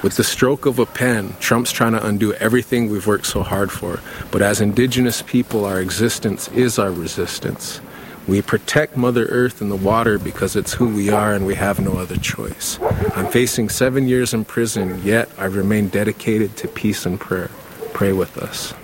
With the stroke of a pen, Trump's trying to undo everything we've worked so hard for. But as Indigenous people, our existence is our resistance. We protect Mother Earth and the water because it's who we are and we have no other choice. I'm facing 7 years in prison, yet I remain dedicated to peace and prayer. Pray with us.